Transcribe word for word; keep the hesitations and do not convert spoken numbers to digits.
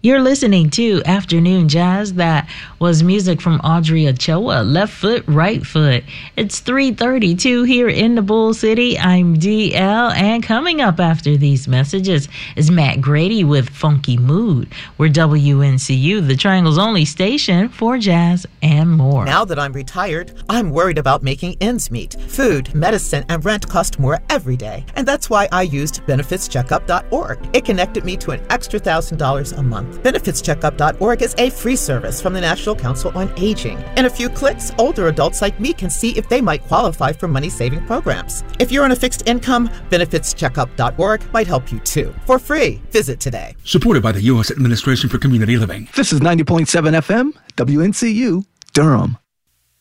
You're listening to Afternoon Jazz. That was music from Audrey Ochoa, Left Foot, Right Foot. It's three thirty-two here in the Bull City. I'm D L, and coming up after these messages is Matt Grady with Funky Mood. We're W N C U, the Triangle's only station for jazz and more. Now that I'm retired, I'm worried about making ends meet. Food, medicine, and rent cost more every day, and that's why I used benefits checkup dot org. It connected me to an extra one thousand dollars a month. benefits checkup dot org is a free service from the National Council on Aging. In a few clicks, older adults like me can see if they might qualify for money-saving programs. If you're on a fixed income, benefits checkup dot org might help you too. For free, visit today. Supported by the U S Administration for Community Living. This is ninety point seven F M, W N C U, Durham.